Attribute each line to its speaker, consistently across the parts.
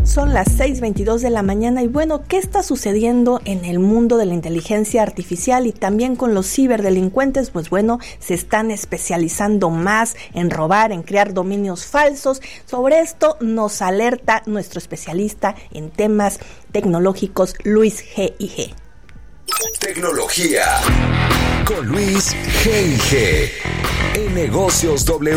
Speaker 1: Son las 6:22 de la mañana y bueno, ¿qué está sucediendo en el mundo de la inteligencia artificial y también con los ciberdelincuentes? Pues bueno, se están especializando más en robar, en crear dominios falsos. Sobre esto nos alerta nuestro especialista en temas tecnológicos, Luis G.I.G.
Speaker 2: Tecnología con Luis G.I.G. en Negocios W.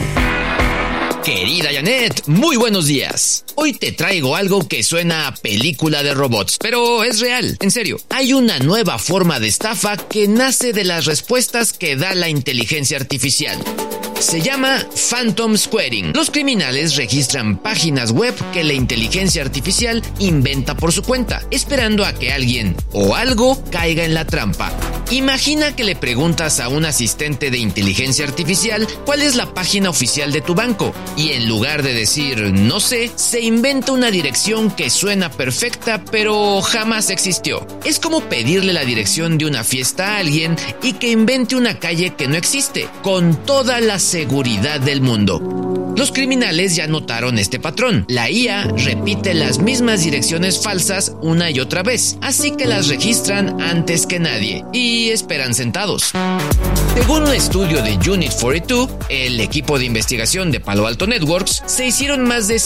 Speaker 3: Querida Janet, muy buenos días. Hoy te traigo algo que suena a película de robots, pero es real, en serio. Hay una nueva forma de estafa que nace de las respuestas que da la inteligencia artificial. Se llama Phantom Squaring. Los criminales registran páginas web que la inteligencia artificial inventa por su cuenta, esperando a que alguien o algo caiga en la trampa. Imagina que le preguntas a un asistente de inteligencia artificial cuál es la página oficial de tu banco y en lugar de decir no sé, se inventa una dirección que suena perfecta pero jamás existió. Es como pedirle la dirección de una fiesta a alguien y que invente una calle que no existe, con toda la seguridad del mundo. Los criminales ya notaron este patrón. La IA repite las mismas direcciones falsas una y otra vez, así que las registran antes que nadie y esperan sentados. Según un estudio de Unit 42, el equipo de investigación de Palo Alto Networks, se hicieron más de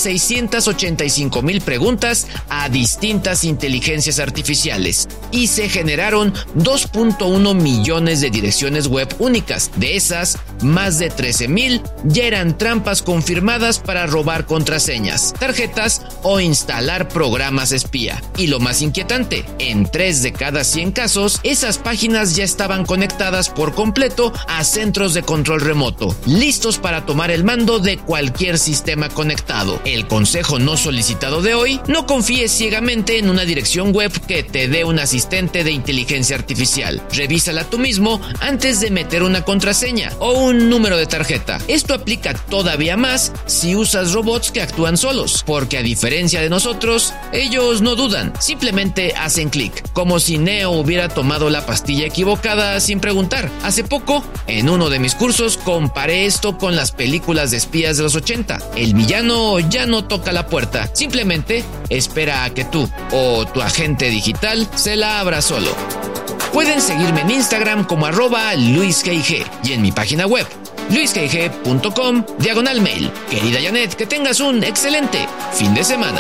Speaker 3: 685,000 preguntas a distintas inteligencias artificiales y se generaron 2.1 millones de direcciones web únicas. De esas, más de 13,000 ya eran trampas confirmadas para robar contraseñas, tarjetas o instalar programas espía. Y lo más inquietante, en 3 de cada 100 casos, esas páginas ya estaban conectadas por completo a centros de control remoto, listos para tomar el mando de cualquier sistema conectado. El consejo no solicitado de hoy: no confíes ciegamente en una dirección web que te dé un asistente de inteligencia artificial. Revísala tú mismo antes de meter una contraseña o un número de tarjeta. Esto aplica todavía más si usas robots que actúan solos, porque a diferencia de nosotros, ellos no dudan, simplemente hacen clic, como si Neo hubiera tomado la pastilla equivocada sin preguntar. Hace poco, en uno de mis cursos, comparé esto con las películas de espías de los 80. El villano ya no toca la puerta, simplemente espera a que tú o tu agente digital se la abra solo. Pueden seguirme en Instagram como @LuisGig y en mi página web luisgig.com/mail. Querida Janet, que tengas un excelente fin de semana.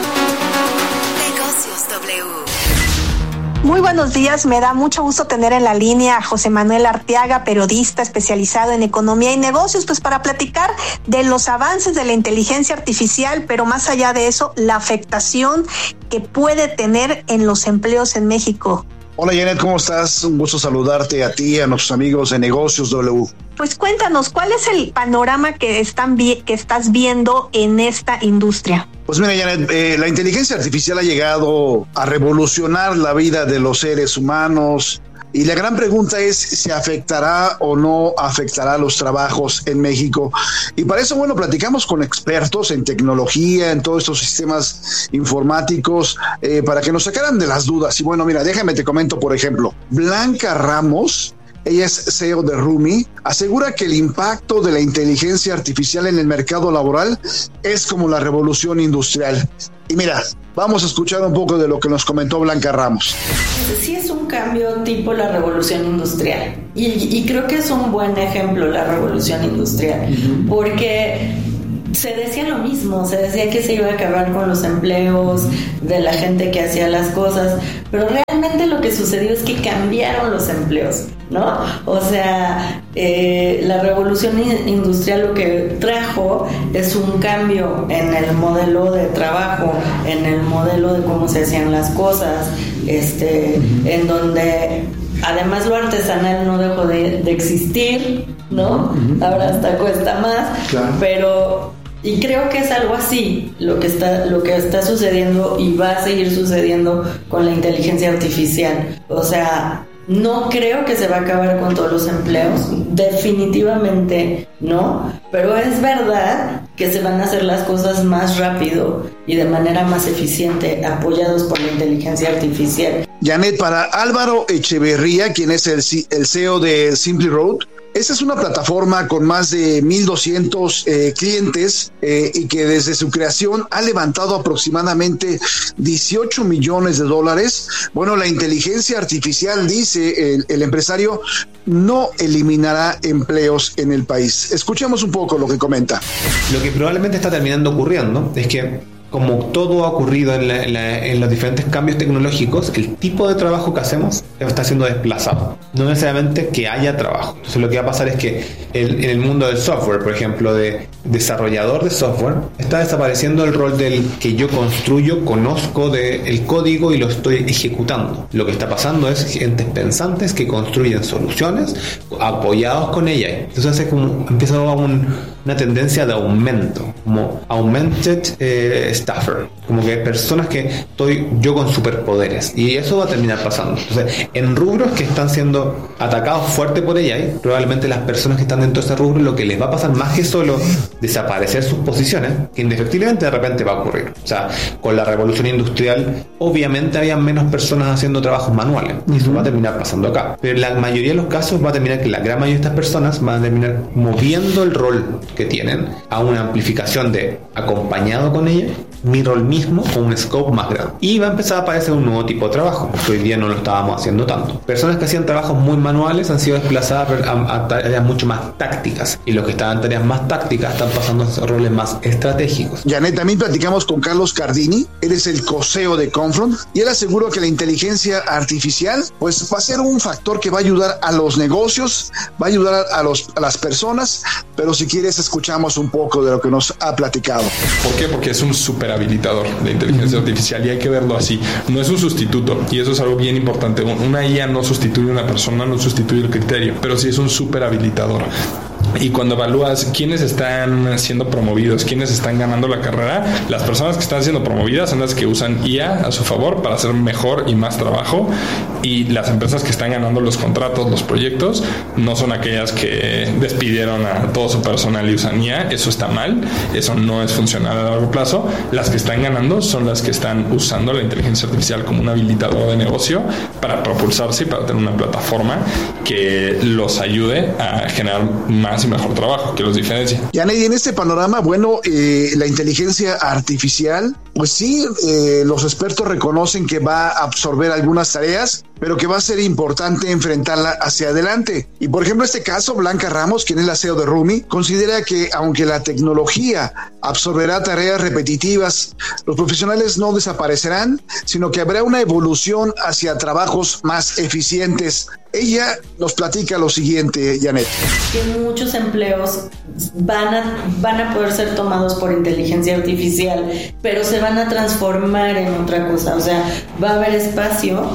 Speaker 4: Negocios W.
Speaker 1: Muy buenos días, me da mucho gusto tener en la línea a José Manuel Arteaga, periodista especializado en economía y negocios, pues para platicar de los avances de la inteligencia artificial, pero más allá de eso, la afectación que puede tener en los empleos en México.
Speaker 5: Hola Janet, ¿cómo estás? Un gusto saludarte a ti y a nuestros amigos de Negocios W.
Speaker 1: Pues cuéntanos, ¿cuál es el panorama que estás viendo en esta industria?
Speaker 5: Pues mira Janet, la inteligencia artificial ha llegado a revolucionar la vida de los seres humanos y la gran pregunta es si afectará o no afectará los trabajos en México. Y para eso, bueno, platicamos con expertos en tecnología, en todos estos sistemas informáticos, para que nos sacaran de las dudas. Y bueno, mira, déjame te comento, por ejemplo, Blanca Ramos, ella es CEO de Rumi, asegura que el impacto de la inteligencia artificial en el mercado laboral es como la revolución industrial. Y mira, vamos a escuchar un poco de lo que nos comentó Blanca Ramos.
Speaker 6: Sí, es un cambio tipo la revolución industrial. Y creo que es un buen ejemplo la revolución industrial, porque se decía lo mismo, se decía que se iba a acabar con los empleos de la gente que hacía las cosas, pero realmente lo que sucedió es que cambiaron los empleos, ¿no? O sea, la revolución industrial lo que trajo es un cambio en el modelo de trabajo, en el modelo de cómo se hacían las cosas, en donde además lo artesanal no dejó de existir, ¿no? Ahora hasta cuesta más, claro. Y creo que es algo así lo que está sucediendo y va a seguir sucediendo con la inteligencia artificial. O sea, no creo que se va a acabar con todos los empleos, definitivamente no, pero es verdad que se van a hacer las cosas más rápido y de manera más eficiente, apoyados por la inteligencia artificial.
Speaker 5: Janet, para Álvaro Echeverría, quien es el CEO de Simply Road, Esta es una plataforma con más de 1,200 clientes y que desde su creación ha levantado aproximadamente $18 millones. Bueno, la inteligencia artificial, dice el empresario, no eliminará empleos en el país. Escuchemos un poco lo que comenta.
Speaker 4: Lo que probablemente está terminando ocurriendo es que, como todo ha ocurrido en los diferentes cambios tecnológicos, el tipo de trabajo que hacemos está siendo desplazado. No necesariamente que haya trabajo. Entonces lo que va a pasar es que en el mundo del software, por ejemplo, de desarrollador de software, está desapareciendo el rol del que yo construyo, conozco del código y lo estoy ejecutando. Lo que está pasando es gentes pensantes que construyen soluciones apoyados con ella. Entonces es como empieza una tendencia de aumento, como augmented staffer, como que personas que estoy yo con superpoderes, y eso va a terminar pasando. Entonces, en rubros que están siendo atacados fuerte por AI, probablemente las personas que están dentro de ese rubro, lo que les va a pasar más que solo desaparecer sus posiciones, que indefectiblemente de repente va a ocurrir. O sea, con la revolución industrial, obviamente había menos personas haciendo trabajos manuales, y eso va a terminar pasando acá. Pero en la mayoría de los casos va a terminar que la gran mayoría de estas personas van a terminar moviendo el rol que tienen a una amplificación de acompañado con ella, mi rol mismo con un scope más grande, y va a empezar a aparecer un nuevo tipo de trabajo que hoy día no lo estábamos haciendo tanto. Personas que hacían trabajos muy manuales han sido desplazadas a tareas mucho más tácticas, y los que estaban en tareas más tácticas están pasando a roles más estratégicos.
Speaker 5: Janet, también platicamos con Carlos Cardini, él es el co-CEO de Confront, y él aseguró que la inteligencia artificial pues va a ser un factor que va a ayudar a los negocios, va a ayudar a las personas, pero si quieres escuchamos un poco de lo que nos ha platicado.
Speaker 7: ¿Por qué? Porque es un súper habilitador de inteligencia artificial, y hay que verlo así. No es un sustituto, y eso es algo bien importante. Una IA no sustituye a una persona, no sustituye el criterio, pero sí es un súper habilitador. Y cuando evalúas quiénes están siendo promovidos, quiénes están ganando la carrera, las personas que están siendo promovidas son las que usan IA a su favor para hacer mejor y más trabajo, y las empresas que están ganando los contratos, los proyectos, no son aquellas que despidieron a todo su personal y usan IA. Eso está mal, eso no es funcional a largo plazo. Las que están ganando son las que están usando la inteligencia artificial como un habilitador de negocio para propulsarse y para tener una plataforma que los ayude a generar más y mejor trabajo, que los diferencia.
Speaker 5: Janet, y en este panorama, bueno, la inteligencia artificial, pues sí, los expertos reconocen que va a absorber algunas tareas, pero que va a ser importante enfrentarla hacia adelante. Y por ejemplo, en este caso, Blanca Ramos, quien es la CEO de Rumi, considera que aunque la tecnología absorberá tareas repetitivas, los profesionales no desaparecerán, sino que habrá una evolución hacia trabajos más eficientes. Ella nos platica lo siguiente, Janet.
Speaker 6: Que muchos empleos van a poder ser tomados por inteligencia artificial, pero se van a transformar en otra cosa. O sea, va a haber espacio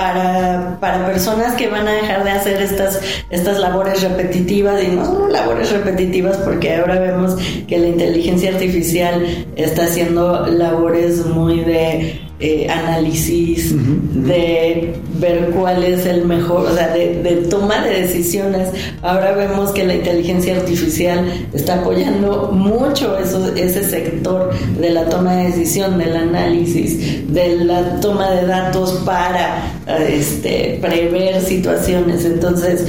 Speaker 6: para personas que van a dejar de hacer estas labores repetitivas, y no son labores repetitivas porque ahora vemos que la inteligencia artificial está haciendo labores muy de análisis, de ver cuál es el mejor, o sea, de toma de decisiones. Ahora vemos que la inteligencia artificial está apoyando mucho ese sector de la toma de decisión, del análisis, de la toma de datos para prever situaciones. Entonces,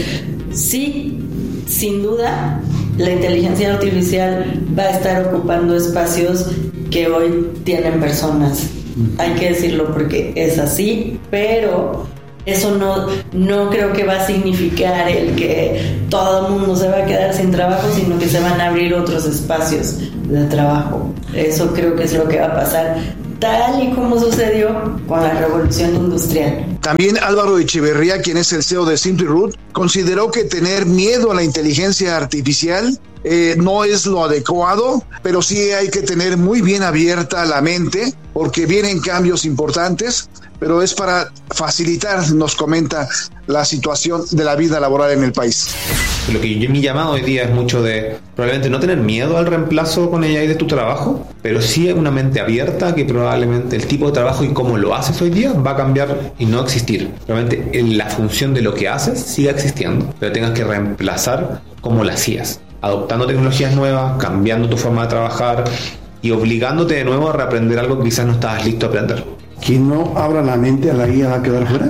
Speaker 6: sí, sin duda, la inteligencia artificial va a estar ocupando espacios que hoy tienen personas. Hay que decirlo porque es así, pero eso no creo que va a significar el que todo el mundo se va a quedar sin trabajo, sino que se van a abrir otros espacios de trabajo. Eso creo que es lo que va a pasar, tal y como sucedió con la revolución industrial.
Speaker 5: También Álvaro Echeverría, quien es el CEO de SimplyRoot, consideró que tener miedo a la inteligencia artificial no es lo adecuado, pero sí hay que tener muy bien abierta la mente porque vienen cambios importantes, pero es para facilitar, nos comenta, la situación de la vida laboral en el país.
Speaker 4: Lo que mi llamado hoy día es mucho de probablemente no tener miedo al reemplazo con AI de tu trabajo, pero sí una mente abierta que probablemente el tipo de trabajo y cómo lo haces hoy día va a cambiar y no existir. Probablemente la función de lo que haces siga existiendo, pero tengas que reemplazar cómo la hacías, adoptando tecnologías nuevas, cambiando tu forma de trabajar y obligándote de nuevo a reaprender algo que quizás no estabas listo a aprender.
Speaker 8: Quien no abra la mente a la IA va a quedar fuera.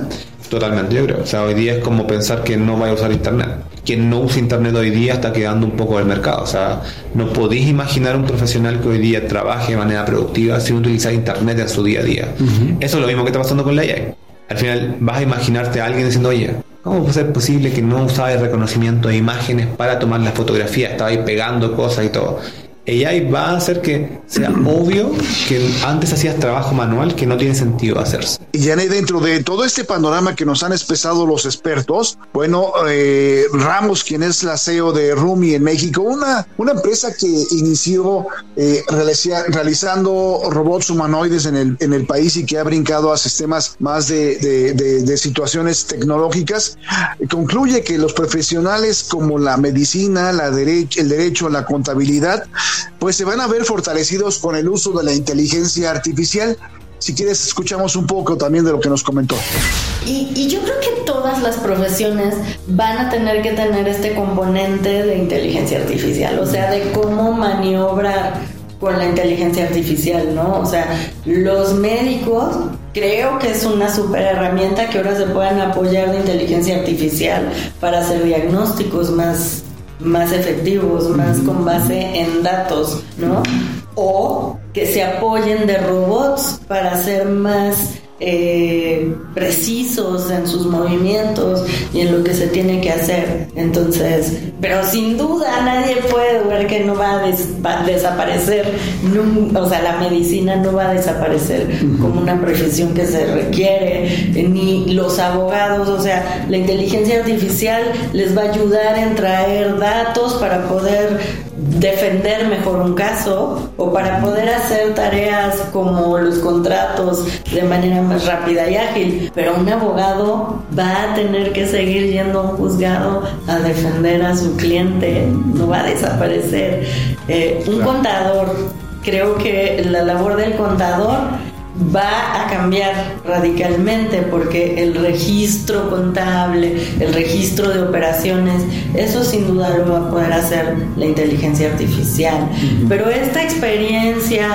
Speaker 4: Totalmente, yo creo. O sea, hoy día es como pensar que no vaya a usar internet. Quien no usa internet hoy día está quedando un poco del mercado. O sea, no podéis imaginar un profesional que hoy día trabaje de manera productiva sin utilizar internet en su día a día. Eso es lo mismo que está pasando con la AI. Al final vas a imaginarte a alguien diciendo, oye, ¿cómo puede ser posible que no usaba el reconocimiento de imágenes para tomar las fotografías? Estaba ahí pegando cosas y todo. AI va a hacer que sea obvio que antes hacías trabajo manual que no tiene sentido hacerse.
Speaker 5: Y Janet, dentro de todo este panorama que nos han expresado los expertos, bueno, Ramos, quien es la CEO de Rumi en México, una empresa que inició realizando robots humanoides en el país y que ha brincado a sistemas más de situaciones tecnológicas, concluye que los profesionales como la medicina, el derecho, la contabilidad, pues se van a ver fortalecidos con el uso de la inteligencia artificial. Si quieres, escuchamos un poco también de lo que nos comentó.
Speaker 6: Y yo creo que todas las profesiones van a tener que tener este componente de inteligencia artificial, o sea, de cómo maniobrar con la inteligencia artificial, ¿no? O sea, los médicos creo que es una súper herramienta que ahora se puedan apoyar de inteligencia artificial para hacer diagnósticos más efectivos, más con base en datos, ¿no? O que se apoyen de robots para ser más precisos en sus movimientos y en lo que se tiene que hacer. Entonces, pero sin duda nadie puede ver que no va a desaparecer, o sea, la medicina no va a desaparecer como una profesión que se requiere, ni los abogados, o sea, la inteligencia artificial les va a ayudar en traer datos para poder defender mejor un caso o para poder hacer tareas como los contratos de manera más rápida y ágil, pero un abogado va a tener que seguir yendo a un juzgado a defender a su cliente, no va a desaparecer. Un contador, creo que la labor del contador va a cambiar radicalmente porque el registro contable, el registro de operaciones, eso sin duda lo va a poder hacer la inteligencia artificial. Pero esta experiencia,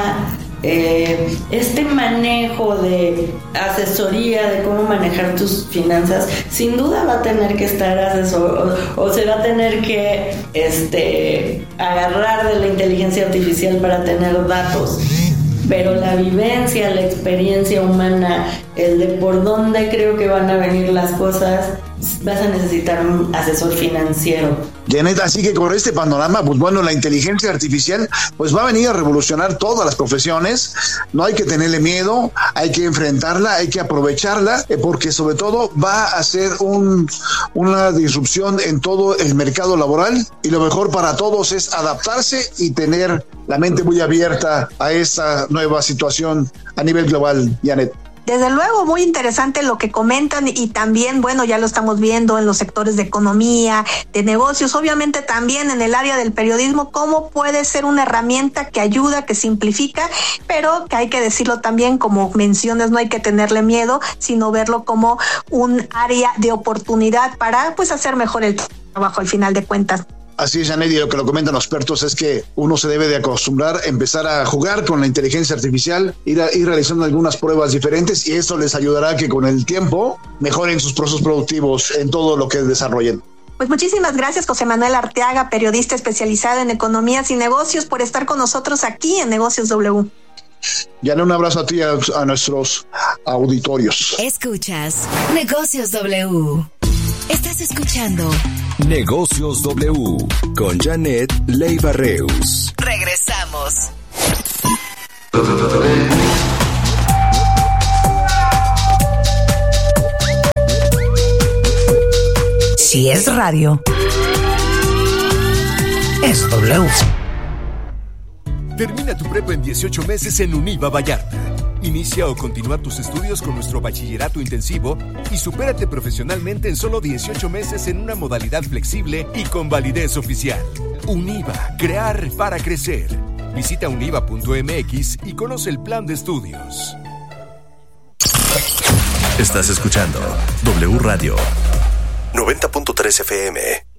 Speaker 6: este manejo de asesoría de cómo manejar tus finanzas, sin duda va a tener que estar asesor o se va a tener que agarrar de la inteligencia artificial para tener datos. Pero la vivencia, la experiencia humana, el de por dónde creo que van a venir las cosas, vas a necesitar un asesor financiero.
Speaker 5: Janet, así que con este panorama, pues bueno, la inteligencia artificial pues va a venir a revolucionar todas las profesiones. No hay que tenerle miedo, hay que enfrentarla, hay que aprovecharla, porque sobre todo va a ser una disrupción en todo el mercado laboral, y lo mejor para todos es adaptarse y tener la mente muy abierta a esta nueva situación a nivel global, Janet.
Speaker 1: Desde luego, muy interesante lo que comentan y también, bueno, ya lo estamos viendo en los sectores de economía, de negocios, obviamente también en el área del periodismo, cómo puede ser una herramienta que ayuda, que simplifica, pero que hay que decirlo también, como mencionas, no hay que tenerle miedo, sino verlo como un área de oportunidad para pues hacer mejor el trabajo al final de cuentas.
Speaker 5: Así es, Janet, y lo que lo comentan los expertos es que uno se debe de acostumbrar a empezar a jugar con la inteligencia artificial, ir realizando algunas pruebas diferentes, y esto les ayudará a que con el tiempo mejoren sus procesos productivos en todo lo que desarrollen.
Speaker 1: Pues muchísimas gracias, José Manuel Arteaga, periodista especializado en economías y negocios, por estar con nosotros aquí en Negocios W.
Speaker 5: Janet, un abrazo a ti y a nuestros auditorios.
Speaker 8: Escuchas Negocios W. Estás escuchando
Speaker 2: Negocios W con Janet Leiva Reus.
Speaker 8: Regresamos. Si es radio, es W.
Speaker 9: Termina tu prepa en 18 meses en Univa Vallarta. Inicia o continúa tus estudios con nuestro bachillerato intensivo y supérate profesionalmente en solo 18 meses en una modalidad flexible y con validez oficial. Univa, crear para crecer. Visita univa.mx y conoce el plan de estudios.
Speaker 10: Estás escuchando W Radio 90.3 FM.